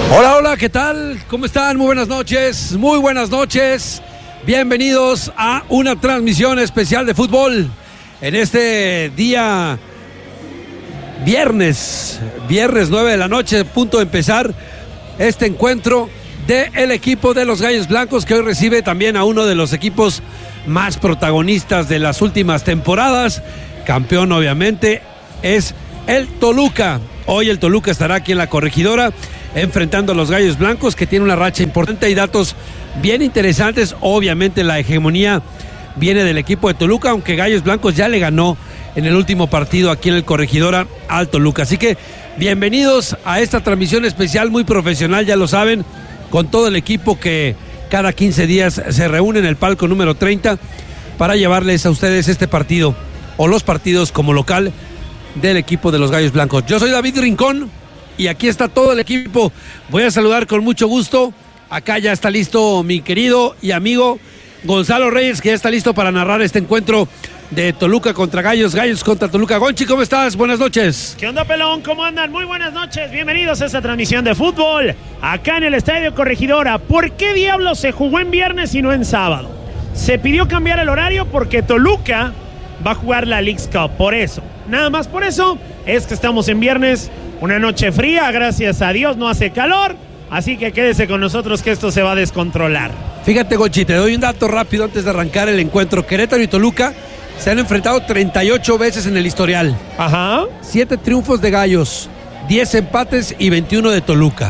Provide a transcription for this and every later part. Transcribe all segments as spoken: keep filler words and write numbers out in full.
Hola, hola, ¿qué tal? ¿Cómo están? Muy buenas noches, muy buenas noches. Bienvenidos a una transmisión especial de fútbol en este día viernes, viernes nueve de la noche, punto de empezar este encuentro del equipo de los Gallos Blancos, que hoy recibe también a uno de los equipos más protagonistas de las últimas temporadas. Campeón, obviamente, es el Toluca. Hoy el Toluca estará aquí en la Corregidora enfrentando a los Gallos Blancos, que tiene una racha importante y datos bien interesantes. Obviamente la hegemonía viene del equipo de Toluca, aunque Gallos Blancos ya le ganó en el último partido aquí en el Corregidora al Toluca. Así que bienvenidos a esta transmisión especial, muy profesional, ya lo saben, con todo el equipo que cada quince días se reúne en el palco número treinta para llevarles a ustedes este partido o los partidos como local del equipo de los Gallos Blancos. Yo soy David Rincón y aquí está todo el equipo. Voy a saludar con mucho gusto. Acá ya está listo mi querido y amigo Gonzalo Reyes, que ya está listo para narrar este encuentro de Toluca contra Gallos, Gallos contra Toluca. Gonchi, ¿cómo estás? Buenas noches. ¿Qué onda, pelón? ¿Cómo andan? Muy buenas noches. Bienvenidos a esta transmisión de fútbol acá en el Estadio Corregidora. ¿Por qué diablos se jugó en viernes y no en sábado? Se pidió cambiar el horario porque Toluca va a jugar la Leagues Cup. Por eso, nada más por eso es que estamos en viernes. Una noche fría, gracias a Dios no hace calor, así que quédese con nosotros que esto se va a descontrolar. Fíjate, Gonchi, te doy un dato rápido antes de arrancar el encuentro. Querétaro y Toluca se han enfrentado treinta y ocho veces en el historial. Ajá. siete triunfos de Gallos, diez empates y veintiuno de Toluca.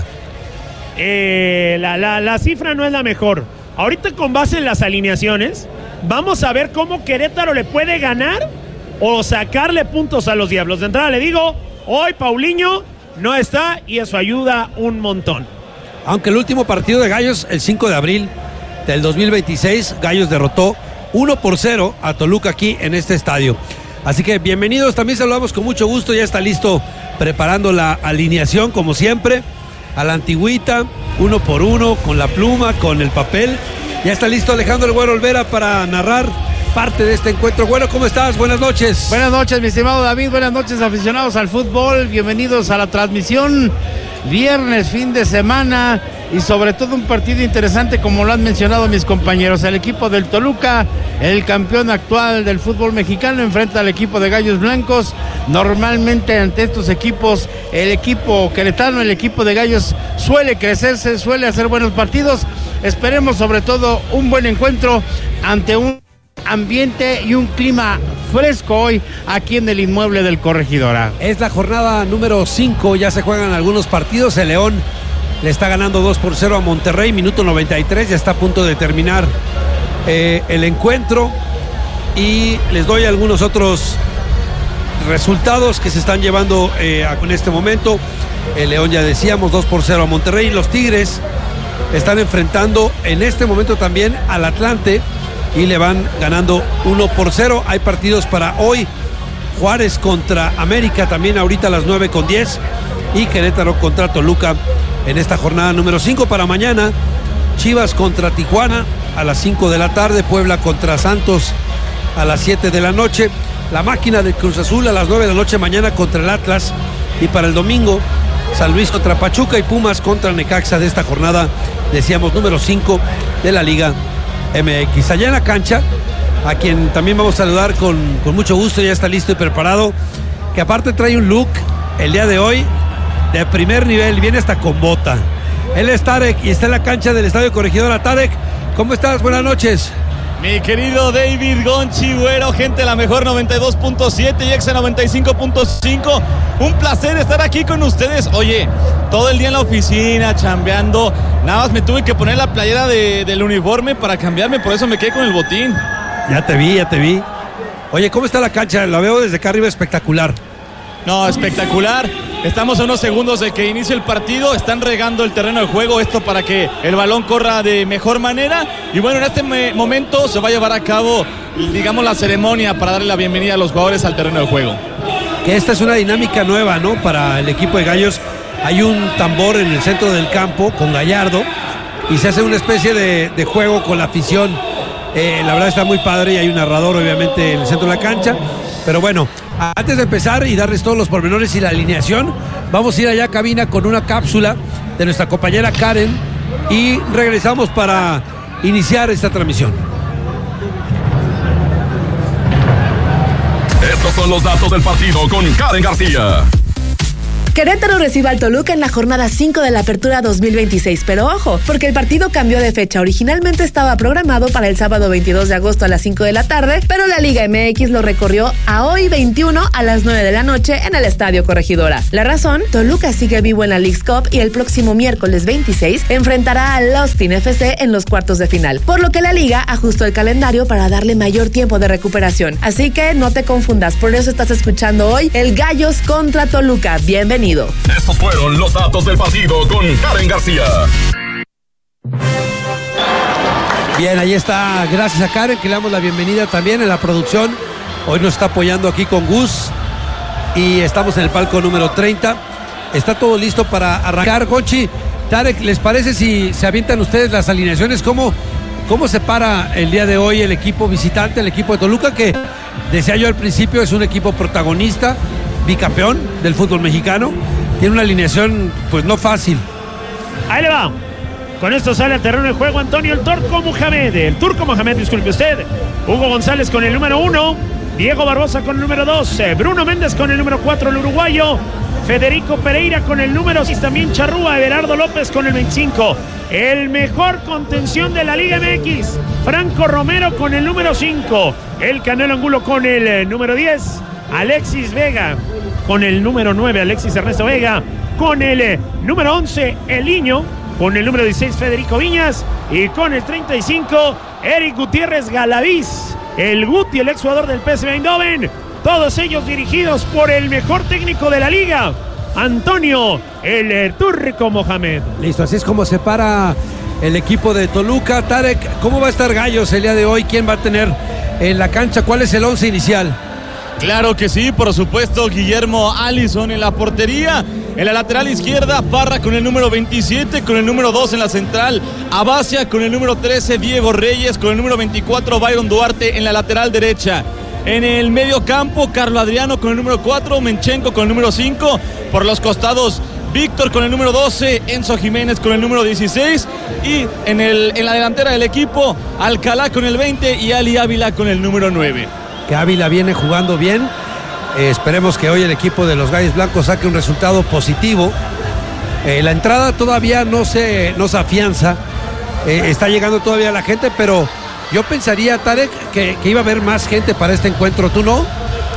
Eh, la, la, la cifra no es la mejor. Ahorita, con base en las alineaciones, vamos a ver cómo Querétaro le puede ganar o sacarle puntos a los Diablos. De entrada le digo, hoy Paulinho no está y eso ayuda un montón. Aunque el último partido de Gallos, el cinco de abril del dos mil veintiséis, Gallos derrotó uno por cero a Toluca aquí en este estadio. Así que bienvenidos, también saludamos con mucho gusto. Ya está listo preparando la alineación como siempre, a la antigüita, uno por uno, con la pluma, con el papel. Ya está listo Alejandro El Güero Olvera para narrar parte de este encuentro. Bueno, ¿cómo estás? Buenas noches. Buenas noches, mi estimado David. Buenas noches, aficionados al fútbol. Bienvenidos a la transmisión. Viernes, fin de semana y sobre todo un partido interesante, como lo han mencionado mis compañeros. El equipo del Toluca, el campeón actual del fútbol mexicano, enfrenta al equipo de Gallos Blancos. Normalmente ante estos equipos, el equipo queretano, el equipo de Gallos suele crecerse, suele hacer buenos partidos. Esperemos sobre todo un buen encuentro ante un ambiente y un clima fresco hoy aquí en el inmueble del Corregidora. Es la jornada número cinco, ya se juegan algunos partidos. El León le está ganando dos por cero a Monterrey, minuto noventa y tres, ya está a punto de terminar eh, el encuentro, y les doy algunos otros resultados que se están llevando eh, en este momento. El León, ya decíamos, dos por cero a Monterrey. Los Tigres están enfrentando en este momento también al Atlante y le van ganando uno por cero. Hay partidos para hoy: Juárez contra América, también ahorita a las nueve con diez, y Querétaro contra Toluca en esta jornada número cinco. Para mañana, Chivas contra Tijuana a las cinco de la tarde, Puebla contra Santos a las siete de la noche, la Máquina de Cruz Azul a las nueve de la noche mañana contra el Atlas, y para el domingo, San Luis contra Pachuca y Pumas contra Necaxa, de esta jornada, decíamos, número cinco de la Liga M X. Allá en la cancha, a quien también vamos a saludar con, con mucho gusto, ya está listo y preparado, que aparte trae un look el día de hoy de primer nivel, viene hasta con bota. Él es Tarek y está en la cancha del Estadio Corregidora. Tarek, ¿cómo estás? Buenas noches. Mi querido David Gonchi Güero, gente de la mejor noventa y dos punto siete y Exa noventa y cinco punto cinco. Un placer estar aquí con ustedes. Oye, todo el día en la oficina, chambeando. Nada más me tuve que poner la playera de, del uniforme para cambiarme, por eso me quedé con el botín. Ya te vi, ya te vi. Oye, ¿cómo está la cancha? La veo desde acá arriba espectacular. No, espectacular. Estamos a unos segundos de que inicie el partido. Están regando el terreno de juego, esto para que el balón corra de mejor manera. Y bueno, en este me- momento se va a llevar a cabo, digamos, la ceremonia para darle la bienvenida a los jugadores al terreno de juego. Que esta es una dinámica nueva, ¿no? Para el equipo de Gallos. Hay un tambor en el centro del campo con Gallardo y se hace una especie de, de juego con la afición. Eh, la verdad está muy padre, y hay un narrador obviamente en el centro de la cancha. Pero bueno, antes de empezar y darles todos los pormenores y la alineación, vamos a ir allá a cabina con una cápsula de nuestra compañera Karen y regresamos para iniciar esta transmisión. Estos son los datos del partido con Karen García. Querétaro recibe al Toluca en la jornada cinco de la Apertura dos mil veintiséis, pero ojo, porque el partido cambió de fecha. Originalmente estaba programado para el sábado veintidós de agosto a las cinco de la tarde, pero la Liga M X lo recorrió a hoy veintiuno a las nueve de la noche en el Estadio Corregidora. La razón, Toluca sigue vivo en la Leagues Cup y el próximo miércoles veintiséis enfrentará al Austin F C en los cuartos de final, por lo que la Liga ajustó el calendario para darle mayor tiempo de recuperación. Así que no te confundas, por eso estás escuchando hoy el Gallos contra Toluca. Bienvenido. Estos fueron los datos del partido con Karen García. Bien, ahí está, gracias a Karen, que le damos la bienvenida también en la producción. Hoy nos está apoyando aquí con Gus y estamos en el palco número treinta. Está todo listo para arrancar. Gonchi, Tarek, ¿les parece si se avientan ustedes las alineaciones? ¿Cómo, cómo se para el día de hoy el equipo visitante, el equipo de Toluca, que decía yo al principio es un equipo protagonista, bicampeón del fútbol mexicano? Tiene una alineación pues no fácil. Ahí le va. Con esto sale al terreno de juego Antonio el Turco Mohamed. El Turco Mohamed, disculpe usted. Hugo González con el número uno. Diego Barbosa con el número dos. Bruno Méndez con el número cuatro, el uruguayo. Federico Pereira con el número seis. También Charrúa. Everardo López con el veinticinco. El mejor contención de la Liga M X. Franco Romero con el número cinco. El Canelo Angulo con el eh, número diez. Alexis Vega con el número nueve, Alexis Ernesto Vega, con el eh, número once, El Niño, con el número dieciséis, Federico Viñas, y con el treinta y cinco, Eric Gutiérrez Galaviz, el Guti, el exjugador del P S V Eindhoven, todos ellos dirigidos por el mejor técnico de la liga, Antonio el eh, Turco Mohamed. Listo, así es como se para el equipo de Toluca. Tarek, ¿cómo va a estar Gallos el día de hoy? ¿Quién va a tener en la cancha? ¿Cuál es el once inicial? Claro que sí, por supuesto, Guillermo Allison en la portería. En la lateral izquierda, Parra con el número veintisiete, con el número dos en la central, Abacia con el número trece, Diego Reyes con el número veinticuatro, Byron Duarte en la lateral derecha. En el medio campo, Carlo Adriano con el número cuatro, Menchenko con el número cinco, por los costados, Víctor con el número doce, Enzo Jiménez con el número dieciséis y en, el, en la delantera del equipo, Alcalá con el veinte y Ali Ávila con el número nueve. Que Ávila viene jugando bien. Eh, esperemos que hoy el equipo de los Gallos Blancos saque un resultado positivo. Eh, la entrada todavía no se, no se afianza. Eh, está llegando todavía la gente, pero yo pensaría, Tarek, que, que iba a haber más gente para este encuentro. ¿Tú no?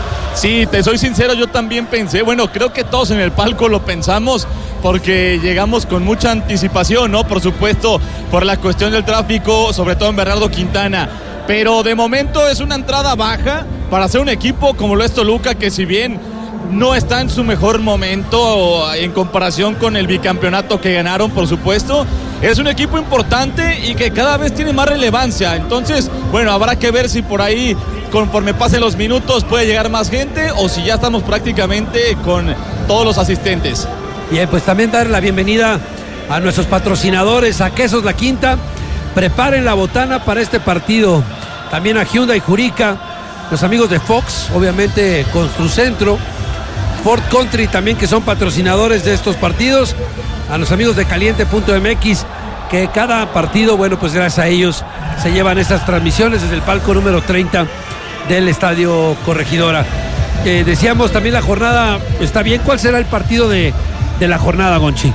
Sí, te soy sincero, yo también pensé, bueno, creo que todos en el palco lo pensamos porque llegamos con mucha anticipación, ¿no? Por supuesto, por la cuestión del tráfico, sobre todo en Bernardo Quintana. Pero de momento es una entrada baja para ser un equipo como lo es Toluca, que si bien no está en su mejor momento en comparación con el bicampeonato que ganaron, por supuesto, es un equipo importante y que cada vez tiene más relevancia. Entonces, bueno, habrá que ver si por ahí, conforme pasen los minutos, puede llegar más gente o si ya estamos prácticamente con todos los asistentes. Bien, pues también dar la bienvenida a nuestros patrocinadores, a Quesos La Quinta. Preparen la botana para este partido. También a Hyundai Jurica, los amigos de Fox, obviamente Construcentro, Ford Country también, que son patrocinadores de estos partidos, a los amigos de Caliente punto M X, que cada partido, bueno, pues gracias a ellos se llevan estas transmisiones desde el palco número treinta del Estadio Corregidora. Eh, decíamos también la jornada está bien. ¿Cuál será el partido de, de la jornada, Gonchi?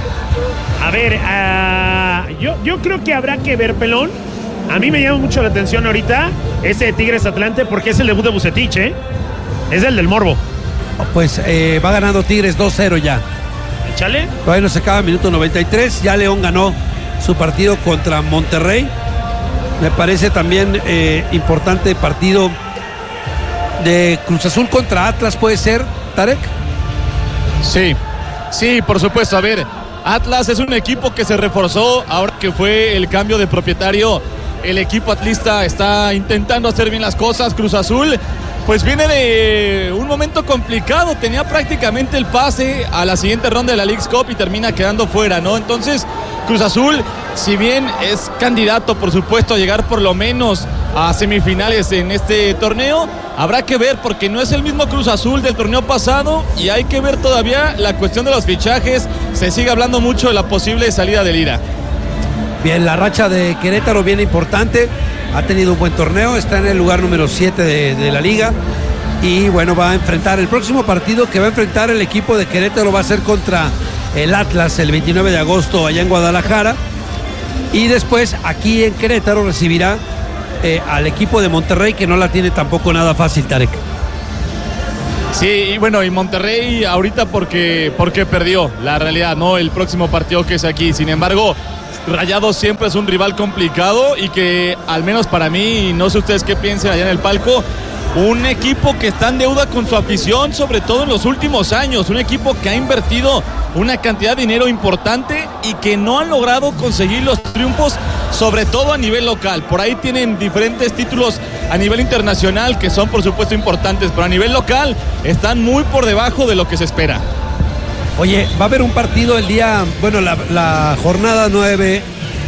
A ver, uh, yo, yo creo que habrá que ver, Pelón. A mí me llama mucho la atención ahorita ese de Tigres Atlante, porque es el debut de Bucetich, ¿eh? Es el del morbo. Pues eh, va ganando Tigres dos cero ya. Échale. Todavía no se acaba, minuto noventa y tres. Ya León ganó su partido contra Monterrey. Me parece también eh, importante partido de Cruz Azul contra Atlas, ¿puede ser, Tarek? Sí, sí, por supuesto. A ver, Atlas es un equipo que se reforzó ahora que fue el cambio de propietario. El equipo atlista está intentando hacer bien las cosas. Cruz Azul pues viene de un momento complicado, tenía prácticamente el pase a la siguiente ronda de la Leagues Cup y termina quedando fuera, ¿no? Entonces Cruz Azul si bien es candidato, por supuesto, a llegar por lo menos a semifinales en este torneo, habrá que ver porque no es el mismo Cruz Azul del torneo pasado y hay que ver todavía la cuestión de los fichajes. Se sigue hablando mucho de la posible salida de Lira. Bien, la racha de Querétaro viene importante, ha tenido un buen torneo, está en el lugar número siete de, de la liga y bueno, va a enfrentar el próximo partido que va a enfrentar el equipo de Querétaro, va a ser contra el Atlas el veintinueve de agosto allá en Guadalajara y después aquí en Querétaro recibirá eh, al equipo de Monterrey que no la tiene tampoco nada fácil, Tarek. Sí, y bueno, y Monterrey ahorita porque, porque perdió la realidad, ¿no? El próximo partido que es aquí, sin embargo, Rayados siempre es un rival complicado y que al menos para mí, no sé ustedes qué piensen allá en el palco, un equipo que está en deuda con su afición, sobre todo en los últimos años, un equipo que ha invertido una cantidad de dinero importante y que no han logrado conseguir los triunfos, sobre todo a nivel local. Por ahí tienen diferentes títulos a nivel internacional que son por supuesto importantes, pero a nivel local están muy por debajo de lo que se espera. Oye, va a haber un partido el día, bueno, la, la jornada nueve,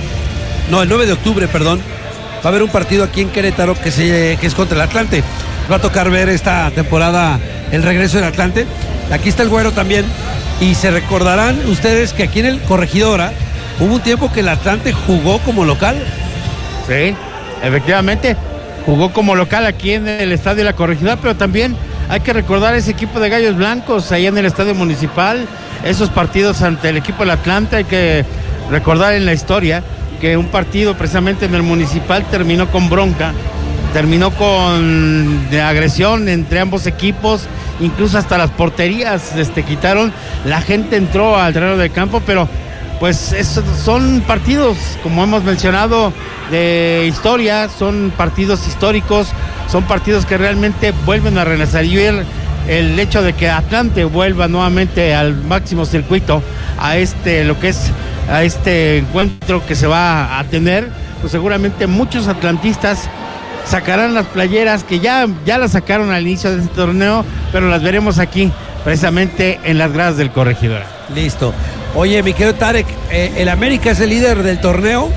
no, el nueve de octubre, perdón. Va a haber un partido aquí en Querétaro que, se, que es contra el Atlante. Va a tocar ver esta temporada el regreso del Atlante. Aquí está el Güero también. Y se recordarán ustedes que aquí en el Corregidora hubo un tiempo que el Atlante jugó como local. Sí, efectivamente. Jugó como local aquí en el Estadio La Corregidora, pero también hay que recordar ese equipo de Gallos Blancos ahí en el Estadio Municipal. Esos partidos ante el equipo del Atlante, hay que recordar en la historia que un partido precisamente en el Municipal terminó con bronca, terminó con de agresión entre ambos equipos, incluso hasta las porterías este, quitaron, la gente entró al terreno de campo, pero pues esos son partidos, como hemos mencionado, de historia, son partidos históricos, son partidos que realmente vuelven a renacer. Y el, el hecho de que Atlante vuelva nuevamente al máximo circuito, a este, lo que es a este encuentro que se va a tener, pues seguramente muchos atlantistas sacarán las playeras que ya, ya las sacaron al inicio de este torneo, pero las veremos aquí, precisamente en las gradas del Corregidora. Listo. Oye, mi querido Tarek, eh, el América es el líder del torneo,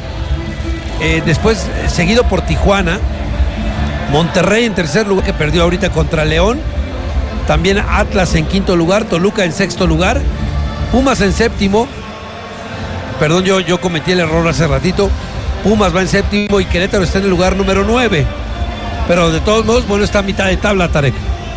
eh, después eh, seguido por Tijuana, Monterrey en tercer lugar, que perdió ahorita contra León, también Atlas en quinto lugar, Toluca en sexto lugar, Pumas en séptimo, perdón, yo, yo cometí el error hace ratito, Pumas va en séptimo y Querétaro está en el lugar número nueve, pero de todos modos, bueno, está a mitad de tabla, Tarek.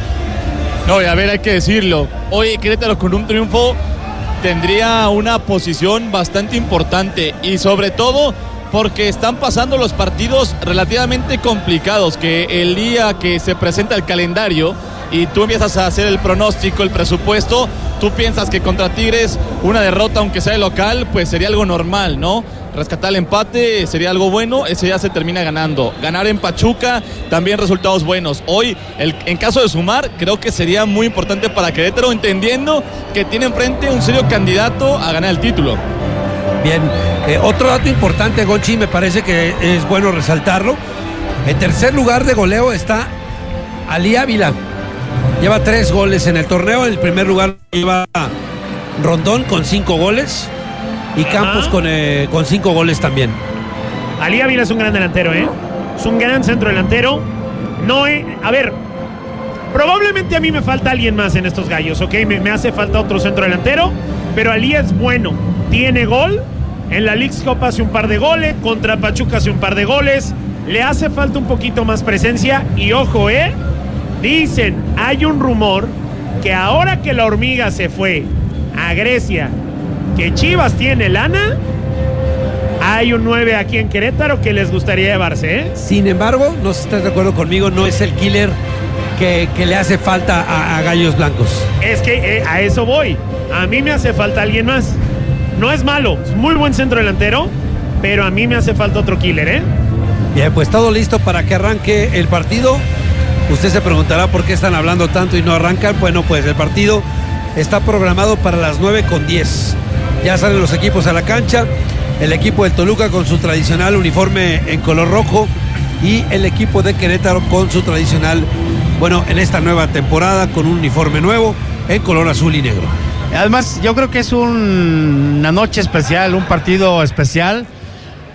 No, y a ver, hay que decirlo, hoy Querétaro con un triunfo tendría una posición bastante importante y sobre todo porque están pasando los partidos relativamente complicados, que el día que se presenta el calendario y tú empiezas a hacer el pronóstico, el presupuesto, tú piensas que contra Tigres una derrota, aunque sea de local, pues sería algo normal, ¿no? Rescatar el empate sería algo bueno, ese ya se termina ganando. Ganar en Pachuca, también resultados buenos. Hoy, el, en caso de sumar, creo que sería muy importante para Querétaro, entendiendo que tiene enfrente un serio candidato a ganar el título. Bien, eh, otro dato importante, Gonchi, me parece que es bueno resaltarlo. En tercer lugar de goleo está Ali Ávila. Lleva tres goles en el torneo. En el primer lugar lleva Rondón con cinco goles. Y Campos con, eh, con cinco goles también. Ali Ávila es un gran delantero, ¿eh? Es un gran centro delantero. No, eh, a ver, probablemente a mí me falta alguien más en estos gallos, ¿ok? Me, me hace falta otro centro delantero, pero Ali es bueno. Tiene gol. En la Leagues Cup hace un par de goles. Contra Pachuca hace un par de goles. Le hace falta un poquito más presencia. Y ojo, ¿eh? Dicen, hay un rumor que ahora que la Hormiga se fue a Grecia, que Chivas tiene lana, hay un nueve aquí en Querétaro que les gustaría llevarse, ¿eh? Sin embargo, no sé si estás de acuerdo conmigo, no es el killer que, que le hace falta a, a Gallos Blancos. Es que eh, a eso voy. A mí me hace falta alguien más. No es malo, es muy buen centro delantero, pero a mí me hace falta otro killer, ¿eh? Bien, pues todo listo para que arranque el partido. Usted se preguntará por qué están hablando tanto y no arrancan. Bueno, pues el partido está programado para las nueve con diez. Ya salen los equipos a la cancha. El equipo del Toluca con su tradicional uniforme en color rojo y el equipo de Querétaro con su tradicional, bueno, en esta nueva temporada con un uniforme nuevo en color azul y negro. Además, yo creo que es un, una noche especial, un partido especial,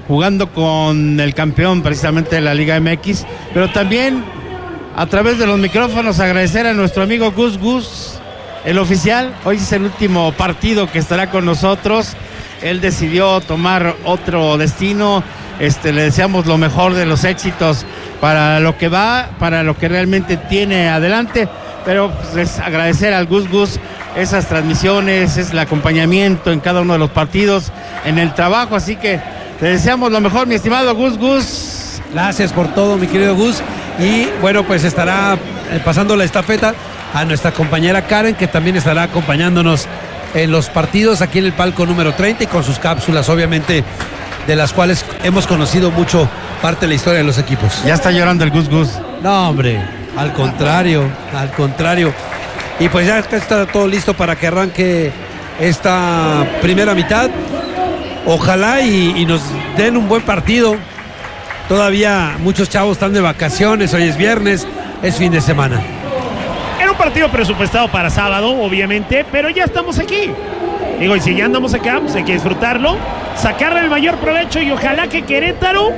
jugando con el campeón precisamente de la Liga M X, pero también a través de los micrófonos agradecer a nuestro amigo Gus Gus, el oficial. Hoy es el último partido que estará con nosotros. Él decidió tomar otro destino. Este, le deseamos lo mejor de los éxitos para lo que va, para lo que realmente tiene adelante, pero pues, es agradecer al Gus Gus esas transmisiones, es el acompañamiento en cada uno de los partidos, en el trabajo, así que te deseamos lo mejor, mi estimado Gus Gus. Gracias por todo, mi querido Gus. Y bueno, pues estará pasando la estafeta a nuestra compañera Karen, que también estará acompañándonos en los partidos aquí en el palco número treinta y con sus cápsulas, obviamente, de las cuales hemos conocido mucho parte de la historia de los equipos. Ya está llorando el Gus Gus. No, hombre, al contrario, al contrario. Y pues ya está todo listo para que arranque esta primera mitad. Ojalá y, y nos den un buen partido. Todavía muchos chavos están de vacaciones, hoy es viernes, es fin de semana. Era un partido presupuestado para sábado, obviamente, pero ya estamos aquí. Digo, y si ya andamos acá, pues hay que disfrutarlo, sacarle el mayor provecho y ojalá que Querétaro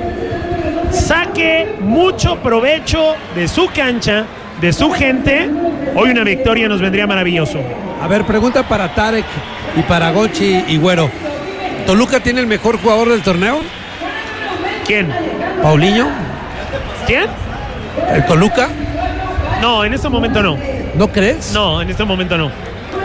saque mucho provecho de su cancha, de su gente. Hoy una victoria nos vendría maravilloso. A ver, pregunta para Tarek y para Gochi y Güero. ¿Toluca tiene el mejor jugador del torneo? ¿Quién? ¿Paulinho? ¿Quién? ¿El Toluca? No, en este momento no. ¿No crees? No, en este momento no.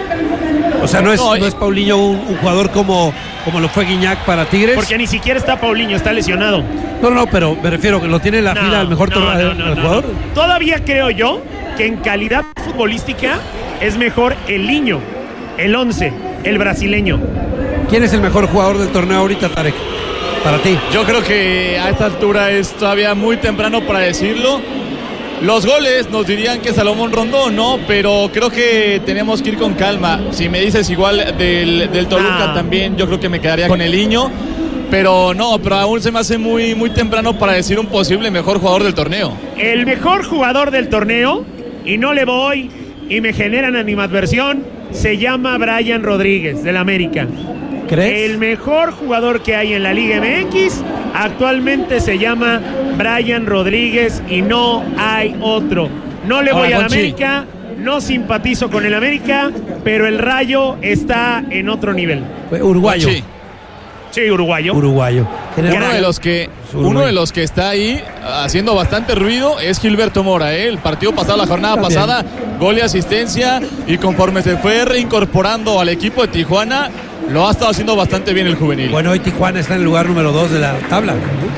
O sea, no es, No, no es Paulinho un, un jugador como, como lo fue Guiñac para Tigres. Porque ni siquiera está Paulinho, está lesionado. No, no, pero me refiero que lo tiene en la No, fila el mejor no, torneo no, del no, no, jugador. no. Todavía creo yo que en calidad futbolística es mejor el niño, el once, el brasileño. ¿Quién es el mejor jugador del torneo ahorita, Tarek? Para ti. Yo creo que a esta altura es todavía muy temprano para decirlo. Los goles nos dirían que Salomón Rondón, ¿no? Pero creo que tenemos que ir con calma. Si me dices igual del, del Toluca Ah. también, yo creo que me quedaría con el Niño. Pero no, pero aún se me hace muy, muy temprano para decir un posible mejor jugador del torneo. El mejor jugador del torneo, y no le voy y me generan animadversión, se llama Brian Rodríguez, del América. ¿Crees? El mejor jugador que hay en la Liga M X actualmente se llama Brian Rodríguez y no hay otro. No le voy Ahora, al Gonchi. América, no simpatizo con el América, pero el Rayo está en otro nivel. Uruguayo. Sí. Sí, uruguayo. Uruguayo. Tiene- Uno de los que Uruguay. uno de los que está ahí haciendo bastante ruido es Gilberto Mora, ¿eh? El partido pasado, la jornada También. pasada, gol y asistencia, y conforme se fue reincorporando al equipo de Tijuana, lo ha estado haciendo bastante bien el juvenil. Bueno, hoy Tijuana está en el lugar número dos de la tabla.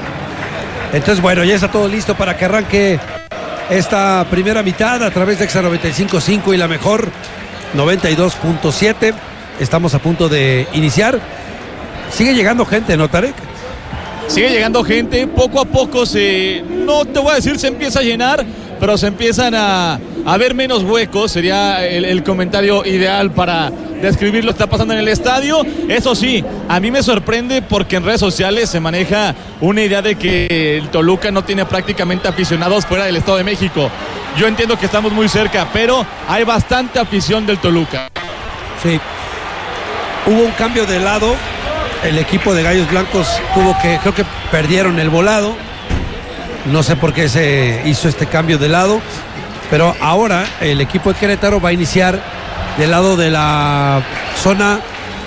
Entonces, bueno, ya está todo listo para que arranque esta primera mitad a través de Exa noventa y cinco punto cinco y la mejor noventa y dos punto siete. Estamos a punto de iniciar. Sigue llegando gente, ¿no, Tarek? Sigue llegando gente, poco a poco se, no te voy a decir se empieza a llenar, pero se empiezan a, a ver menos huecos, sería el, el comentario ideal para describir lo que está pasando en el estadio. Eso sí, a mí me sorprende porque en redes sociales se maneja una idea de que el Toluca no tiene prácticamente aficionados fuera del Estado de México. Yo entiendo que estamos muy cerca, pero hay bastante afición del Toluca. Sí. Hubo un cambio de lado. El equipo de Gallos Blancos tuvo que, creo que perdieron el volado. No sé por qué se hizo este cambio de lado. Pero ahora el equipo de Querétaro va a iniciar del lado de la zona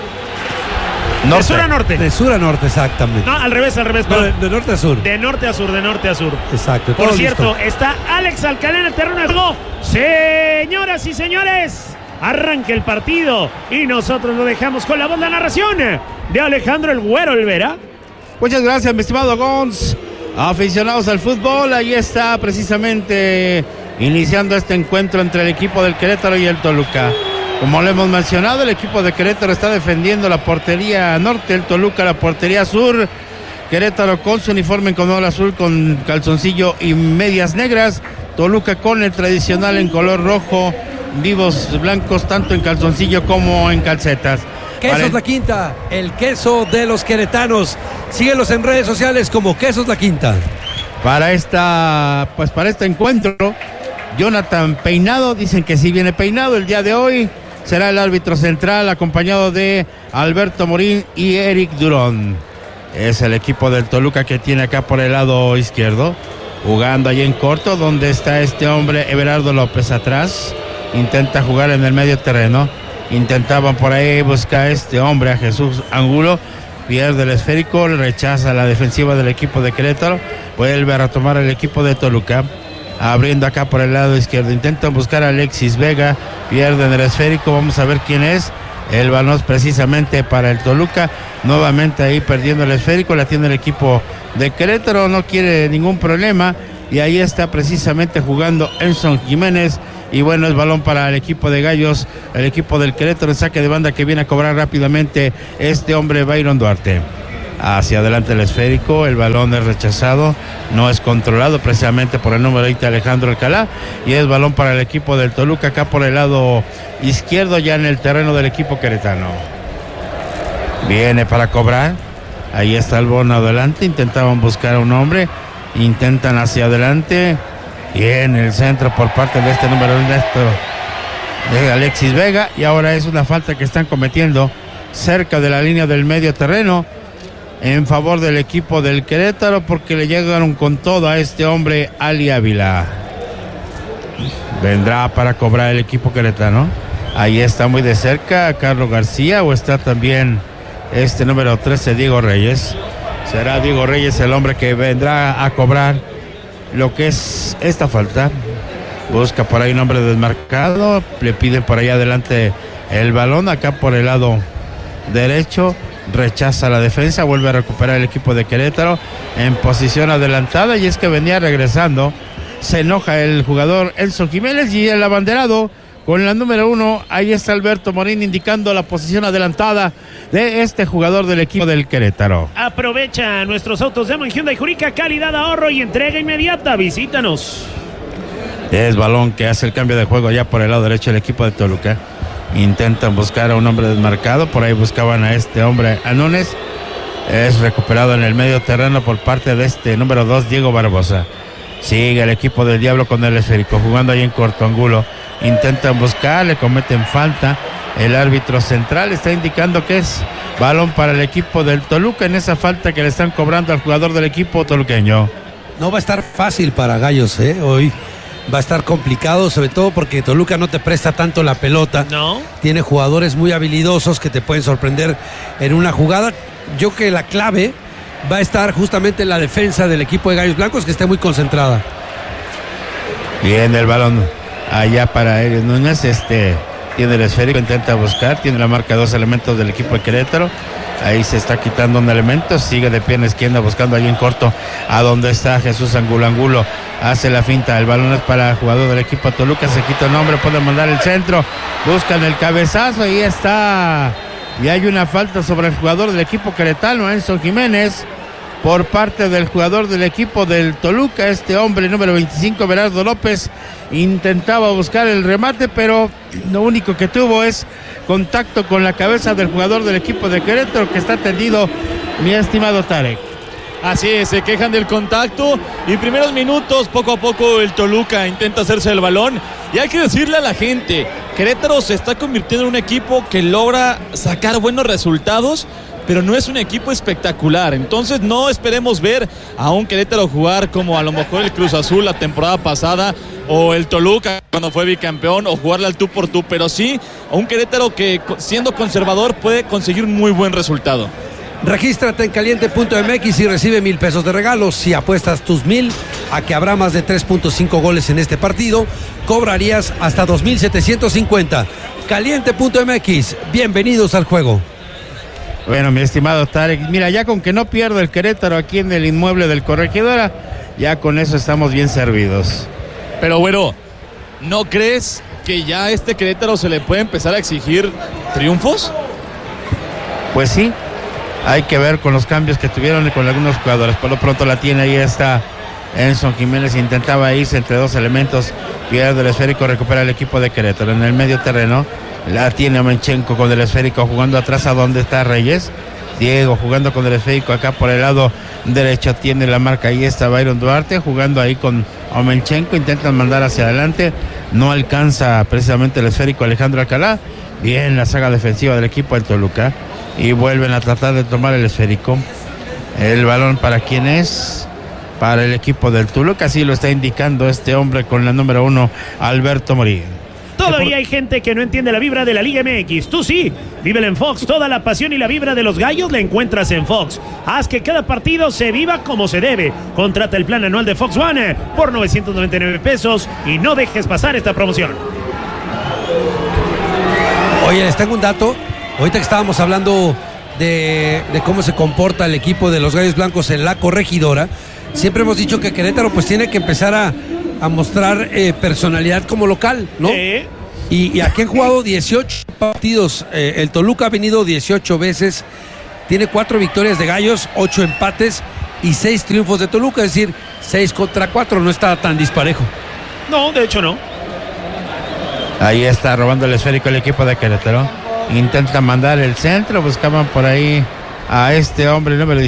De sur a norte. de sur a norte, exactamente. No, al revés, al revés. No, de, perdón. de norte a sur. De norte a sur, de norte a sur. Exacto. Por todo cierto, listo. está Alex Alcalá en el terreno de juego. Señoras y señores, arranca el partido y nosotros lo dejamos con la voz de la narración de Alejandro el Güero Olvera. Muchas gracias, mi estimado Gons. Aficionados al fútbol, ahí está precisamente iniciando este encuentro entre el equipo del Querétaro y el Toluca. Como lo hemos mencionado, el equipo de Querétaro está defendiendo la portería norte, el Toluca la portería sur. Querétaro con su uniforme en color azul con calzoncillo y medias negras. Toluca con el tradicional en color rojo, vivos blancos tanto en calzoncillo como en calcetas. Quesos Para- La Quinta, el queso de los queretanos. Síguelos en redes sociales como Quesos La Quinta. Para esta, pues para este encuentro, Jonathan Peinado, dicen que sí viene peinado el día de hoy, será el árbitro central acompañado de Alberto Morín y Eric Durón. Es el equipo del Toluca que tiene acá por el lado izquierdo, jugando ahí en corto, donde está este hombre Everardo López atrás. Intenta jugar en el medio terreno. Intentaban por ahí buscar este hombre a Jesús Angulo. Pierde el esférico, rechaza la defensiva del equipo de Querétaro. Vuelve a retomar el equipo de Toluca. Abriendo acá por el lado izquierdo. Intentan buscar a Alexis Vega. Pierden el esférico. Vamos a ver quién es. El balón es precisamente para el Toluca. Nuevamente ahí perdiendo el esférico. La tiene el equipo de Querétaro. No quiere ningún problema. Y ahí está precisamente jugando Enson Jiménez. Y bueno, es balón para el equipo de Gallos. El equipo del Querétaro en saque de banda que viene a cobrar rápidamente este hombre Byron Duarte. Hacia adelante el esférico. El balón es rechazado. No es controlado precisamente por el número veinte Alejandro Alcalá. Y es balón para el equipo del Toluca acá por el lado izquierdo, ya en el terreno del equipo queretano. Viene para cobrar. Ahí está el bono adelante. Intentaban buscar a un hombre. Intentan hacia adelante. Y en el centro por parte de este número de, de Alexis Vega. Y ahora es una falta que están cometiendo cerca de la línea del medio terreno en favor del equipo del Querétaro, porque le llegaron con todo a este hombre Ali Ávila. Vendrá para cobrar el equipo queretano. Ahí está muy de cerca Carlos García, o está también este número trece Diego Reyes. Será Diego Reyes el hombre que vendrá a cobrar lo que es esta falta. Busca por ahí un hombre desmarcado. Le piden por ahí adelante el balón. Acá por el lado derecho. Rechaza la defensa. Vuelve a recuperar el equipo de Querétaro en posición adelantada. Y es que venía regresando. Se enoja el jugador Enzo Jiménez. Y el abanderado con la número uno. Ahí está Alberto Morín indicando la posición adelantada de este jugador del equipo del Querétaro. Aprovecha nuestros autos de Hyundai Jurica, calidad, ahorro y entrega inmediata. Visítanos. Es balón que hace el cambio de juego ya por el lado derecho del equipo de Toluca. Intentan buscar a un hombre desmarcado. Por ahí buscaban a este hombre, a Núñez. Es recuperado en el medio terreno por parte de este número dos, Diego Barbosa. Sigue el equipo del Diablo con el esférico, jugando ahí en corto ángulo. Intentan buscar, le cometen falta. El árbitro central está indicando que es balón para el equipo del Toluca en esa falta que le están cobrando al jugador del equipo toluqueño. No va a estar fácil para Gallos, ¿eh? Hoy va a estar complicado, sobre todo porque Toluca no te presta tanto la pelota. No. Tiene jugadores muy habilidosos que te pueden sorprender en una jugada. Yo creo que la clave va a estar justamente en la defensa del equipo de Gallos Blancos, que esté muy concentrada. Bien el balón allá para Eric Núñez. Este tiene el esférico, intenta buscar, tiene la marca de dos elementos del equipo de Querétaro. Ahí se está quitando un elemento, sigue de pie en la izquierda buscando ahí en corto a donde está Jesús Angulo. Angulo hace la finta, el balón es para el jugador del equipo de Toluca, se quita el nombre, puede mandar el centro, buscan el cabezazo, ahí está. Y hay una falta sobre el jugador del equipo queretano, Enzo Jiménez, por parte del jugador del equipo del Toluca. Este hombre, número veinticinco, Everardo López, intentaba buscar el remate, pero lo único que tuvo es contacto con la cabeza del jugador del equipo de Querétaro, que está tendido, mi estimado Tarek. Así es, se quejan del contacto y primeros minutos, poco a poco el Toluca intenta hacerse el balón. Y hay que decirle a la gente, Querétaro se está convirtiendo en un equipo que logra sacar buenos resultados, pero no es un equipo espectacular. Entonces no esperemos ver a un Querétaro jugar como a lo mejor el Cruz Azul la temporada pasada, o el Toluca cuando fue bicampeón, o jugarle al tú por tú, pero sí a un Querétaro que, siendo conservador, puede conseguir un muy buen resultado. Regístrate en caliente punto m x y recibe mil pesos de regalos. Si apuestas tus mil a que habrá más de tres punto cinco goles en este partido, cobrarías hasta dos mil setecientos cincuenta. caliente punto m x, bienvenidos al juego. Bueno, mi estimado Tarek, mira, ya con que no pierda el Querétaro aquí en el inmueble del Corregidora, ya con eso estamos bien servidos. Pero bueno, ¿no crees que ya a este Querétaro se le puede empezar a exigir triunfos? Pues sí, hay que ver con los cambios que tuvieron y con algunos jugadores. Por lo pronto la tiene, ahí está Enzo Jiménez, intentaba irse entre dos elementos, pierde el esférico, recupera el equipo de Querétaro. En el medio terreno la tiene Omenchenko con el esférico, jugando atrás a donde está Reyes. Diego jugando con el esférico acá por el lado derecho, tiene la marca, ahí está Byron Duarte jugando ahí con Omenchenko, intentan mandar hacia adelante, no alcanza precisamente el esférico Alejandro Alcalá. Bien la saga defensiva del equipo del Toluca y vuelven a tratar de tomar el esférico. El balón para quién es, para el equipo del Toluca, así lo está indicando este hombre con la número uno, Alberto Morín. Todavía hay gente que no entiende la vibra de la Liga M X. Tú sí, vívela en Fox. Toda la pasión y la vibra de los gallos la encuentras en Fox. Haz que cada partido se viva como se debe. Contrata el plan anual de Fox One por novecientos noventa y nueve pesos y no dejes pasar esta promoción. Oye, les tengo un dato. Ahorita que estábamos hablando de, de cómo se comporta el equipo de los Gallos Blancos en la Corregidora, siempre hemos dicho que Querétaro pues tiene que empezar a, a mostrar eh, personalidad como local, ¿no? ¿Eh? Y, y aquí han jugado dieciocho partidos. Eh, el Toluca ha venido dieciocho veces. Tiene cuatro victorias de Gallos, ocho empates y seis triunfos de Toluca. Es decir, seis contra cuatro. No está tan disparejo. No, de hecho no. Ahí está robando el esférico el equipo de Querétaro. Intenta mandar el centro. Buscaban por ahí a este hombre número